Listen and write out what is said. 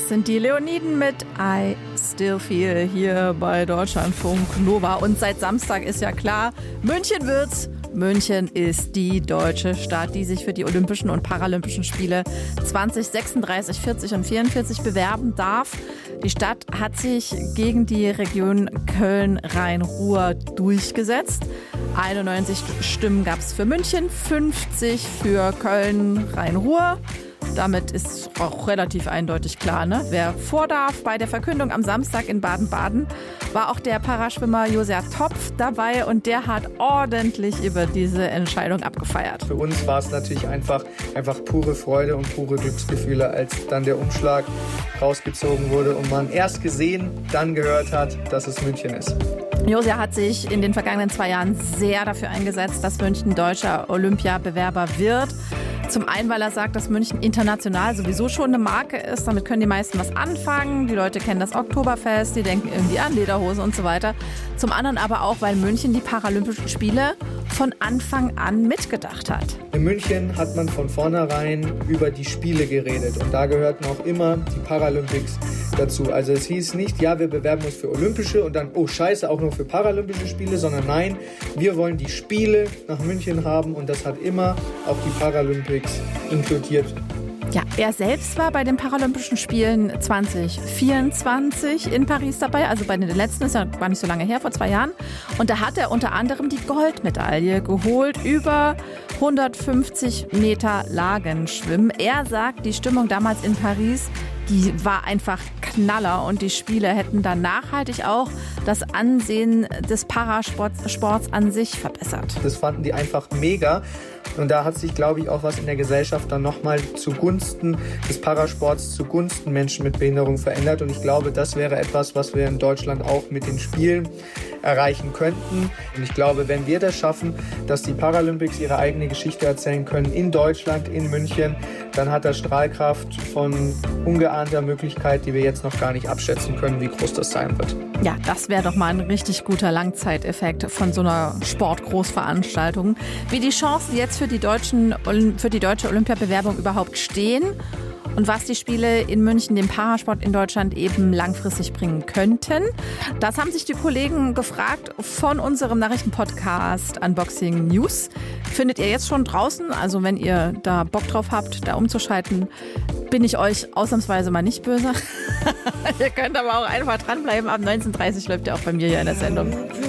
sind die Leoniden mit I Still Feel hier bei Deutschlandfunk Nova. Und seit Samstag ist ja klar, München wird's. München ist die deutsche Stadt, die sich für die Olympischen und Paralympischen Spiele 2036, 40 und 44 bewerben darf. Die Stadt hat sich gegen die Region Köln-Rhein-Ruhr durchgesetzt. 91 Stimmen gab es für München, 50 für Köln-Rhein-Ruhr. Damit ist auch relativ eindeutig klar, ne? Wer vordarf. Bei der Verkündung am Samstag in Baden-Baden war auch der Paraschwimmer Josef Topf dabei und der hat ordentlich über diese Entscheidung abgefeiert. Für uns war es natürlich einfach pure Freude und pure Glücksgefühle, als dann der Umschlag rausgezogen wurde und man erst gesehen, dann gehört hat, dass es München ist. Josia hat sich in den vergangenen 2 Jahren sehr dafür eingesetzt, dass München deutscher Olympiabewerber wird. Zum einen, weil er sagt, dass München international sowieso schon eine Marke ist. Damit können die meisten was anfangen. Die Leute kennen das Oktoberfest, die denken irgendwie an Lederhose und so weiter. Zum anderen aber auch, weil München die Paralympischen Spiele von Anfang an mitgedacht hat. In München hat man von vornherein über die Spiele geredet und da gehörten auch immer die Paralympics dazu. Also es hieß nicht, ja, wir bewerben uns für Olympische und dann, oh scheiße, auch nur für Paralympische Spiele, sondern nein, wir wollen die Spiele nach München haben und das hat immer auch die Paralympics inkludiert. Ja, er selbst war bei den Paralympischen Spielen 2024 in Paris dabei, also bei den letzten, ist ja gar nicht so lange her, vor 2 Jahren. Und da hat er unter anderem die Goldmedaille geholt über 150 Meter Lagenschwimmen. Er sagt, die Stimmung damals in Paris, die war einfach Knaller und die Spiele hätten dann nachhaltig auch das Ansehen des Parasports an sich verbessert. Das fanden die einfach mega. Und da hat sich, glaube ich, auch was in der Gesellschaft dann nochmal zugunsten des Parasports, zugunsten Menschen mit Behinderung verändert. Und ich glaube, das wäre etwas, was wir in Deutschland auch mit den Spielen erreichen könnten. Und ich glaube, wenn wir das schaffen, dass die Paralympics ihre eigene Geschichte erzählen können in Deutschland, in München, dann hat das Strahlkraft von ungeahnter Möglichkeit, die wir jetzt noch gar nicht abschätzen können, wie groß das sein wird. Ja, das wäre doch mal ein richtig guter Langzeiteffekt von so einer Sportgroßveranstaltung. Wie die Chancen jetzt für die deutsche Olympiabewerbung überhaupt stehen und was die Spiele in München dem Parasport in Deutschland eben langfristig bringen könnten. Das haben sich die Kollegen gefragt von unserem Nachrichtenpodcast Unboxing News. Findet ihr jetzt schon draußen, also wenn ihr da Bock drauf habt, da umzuschalten, bin ich euch ausnahmsweise mal nicht böse. Ihr könnt aber auch einfach dranbleiben. Ab 19:30 läuft ja auch bei mir hier in der Sendung.